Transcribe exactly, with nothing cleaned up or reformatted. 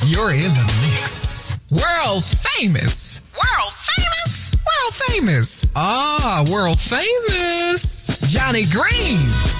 You're in the mix. World famous. World famous. World famous. Ah, world famous. Johnny Green.